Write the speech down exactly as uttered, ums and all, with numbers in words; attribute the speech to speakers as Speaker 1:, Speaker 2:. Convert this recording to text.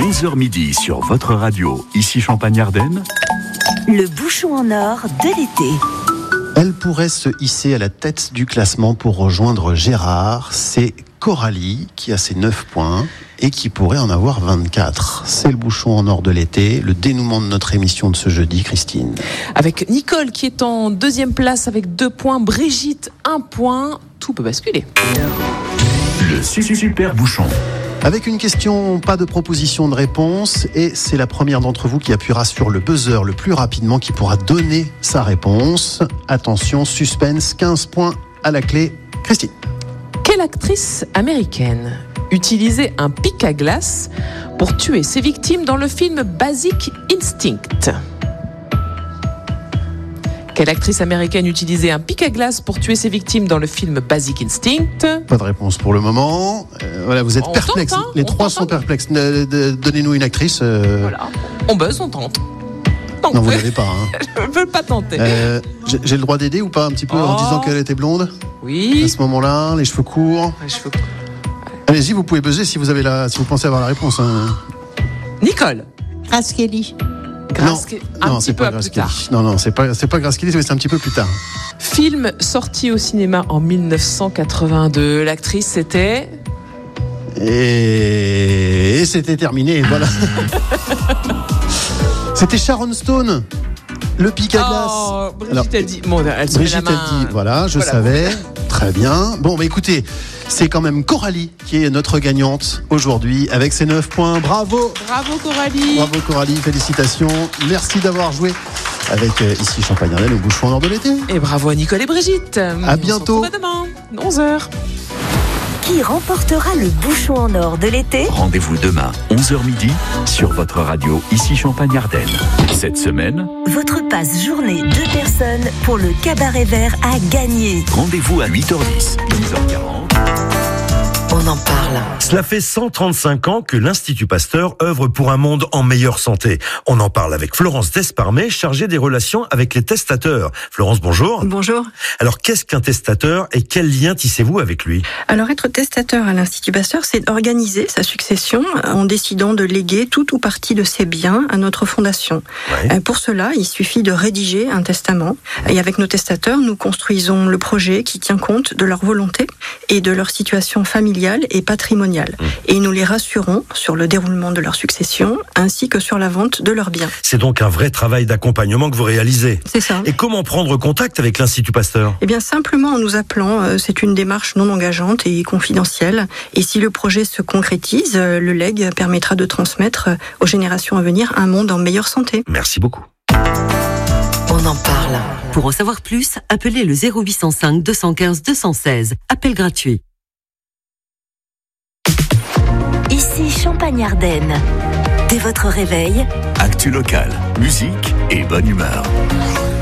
Speaker 1: onze heures midi sur votre radio, ici Champagne-Ardenne.
Speaker 2: Le bouchon en or de l'été.
Speaker 3: Elle pourrait se hisser à la tête du classement pour rejoindre Gérard. C'est Coralie qui a ses neuf points et qui pourrait en avoir vingt-quatre. C'est le bouchon en or de l'été, le dénouement de notre émission de ce jeudi, Christine.
Speaker 4: Avec Nicole qui est en deuxième place avec deux points, Brigitte un point, tout peut basculer.
Speaker 1: Le super bouchon.
Speaker 3: Avec une question, pas de proposition de réponse, et c'est la première d'entre vous qui appuiera sur le buzzer le plus rapidement qui pourra donner sa réponse. Attention, suspense, quinze points à la clé. Christine.
Speaker 4: Quelle actrice américaine utilisait un pic à glace pour tuer ses victimes dans le film Basic Instinct ? Quelle actrice américaine utilisait un pic à glace pour tuer ses victimes dans le film Basic Instinct ?
Speaker 3: Pas de réponse pour le moment. Euh, voilà, vous êtes
Speaker 4: on
Speaker 3: perplexes.
Speaker 4: tente, hein,
Speaker 3: Les
Speaker 4: on
Speaker 3: trois
Speaker 4: tente,
Speaker 3: sont
Speaker 4: hein.
Speaker 3: perplexes. Euh, de- Donnez-nous une actrice. euh,
Speaker 4: Voilà, on buzz, on tente. Tente.
Speaker 3: Non, vous l'avez pas. Hein.
Speaker 4: Je ne veux pas tenter.
Speaker 3: Euh, j'ai, j'ai le droit d'aider ou pas un petit peu en
Speaker 4: Oh.
Speaker 3: disant qu'elle était blonde
Speaker 4: Oui.
Speaker 3: à ce moment-là, les cheveux courts.
Speaker 4: Les cheveux.
Speaker 3: Allez-y, vous pouvez buzzer si vous avez la, si vous pensez avoir la réponse. Hein.
Speaker 4: Nicole.
Speaker 5: Grace Kelly.
Speaker 4: Grace Kelly. Un
Speaker 3: non,
Speaker 4: petit
Speaker 3: c'est
Speaker 4: peu
Speaker 3: pas
Speaker 4: à
Speaker 3: Grace
Speaker 4: plus tard.
Speaker 3: Kelly. Non, non, c'est pas, c'est pas Grace Kelly, c'est un petit peu plus tard.
Speaker 4: Film sorti au cinéma en dix-neuf cent quatre-vingt-deux. L'actrice, c'était...
Speaker 3: Et, et c'était terminé, voilà. C'était Sharon Stone, le pic à glace.
Speaker 4: Oh, Brigitte,
Speaker 3: Alors,
Speaker 4: elle dit... Bon, elle se met la
Speaker 3: Brigitte,
Speaker 4: main...
Speaker 3: elle dit, voilà, je
Speaker 4: Voilà,
Speaker 3: savais. Très bien. Bon, bah écoutez, c'est quand même Coralie qui est notre gagnante aujourd'hui avec ses neuf points. Bravo,
Speaker 4: Bravo, Coralie.
Speaker 3: bravo Coralie, félicitations. Merci d'avoir joué avec euh, ici Champagne-Ardenne, le bouchon en or de l'été.
Speaker 4: Et bravo à Nicole et Brigitte.
Speaker 3: À bientôt.
Speaker 4: On se retrouve demain, onze heures.
Speaker 2: Qui remportera le bouchon en or de l'été ?
Speaker 1: Rendez-vous demain, onze heures midi, sur votre radio, ici Champagne-Ardenne. Cette semaine,
Speaker 2: Votre passe journée deux personnes pour le cabaret vert à gagner.
Speaker 1: rendez-vous à huit heures dix, dix heures quarante.
Speaker 2: On en parle.
Speaker 6: Cela fait cent trente-cinq ans que l'Institut Pasteur œuvre pour un monde en meilleure santé. On en parle avec Florence Desparmet, chargée des relations avec les testateurs. Florence, bonjour.
Speaker 7: Bonjour.
Speaker 6: Alors, qu'est-ce qu'un testateur et quel lien tissez-vous avec lui ?
Speaker 7: Alors, être testateur à l'Institut Pasteur, c'est organiser sa succession en décidant de léguer tout ou partie de ses biens à notre fondation.
Speaker 6: Ouais.
Speaker 7: Euh, Pour cela, il suffit de rédiger un testament. Et avec nos testateurs, nous construisons le projet qui tient compte de leur volonté et de leur situation familiale et patrimoniale.
Speaker 6: Mmh.
Speaker 7: Et nous les rassurons sur le déroulement de leur succession ainsi que sur la vente de leurs biens.
Speaker 6: C'est donc un vrai travail d'accompagnement que vous réalisez.
Speaker 7: C'est ça.
Speaker 6: Et comment prendre contact avec l'Institut Pasteur ?
Speaker 7: Eh bien, simplement en nous appelant, euh, c'est une démarche non engageante et confidentielle. Et si le projet se concrétise, euh, le legs permettra de transmettre euh, aux générations à venir un monde en meilleure santé.
Speaker 6: Merci beaucoup.
Speaker 8: On en parle. Pour en savoir plus, appelez le zéro huit cent cinq deux cent quinze deux cent seize. Appel gratuit.
Speaker 2: Ici Champagne-Ardenne. Dès votre réveil,
Speaker 1: Actu locale, musique et bonne humeur.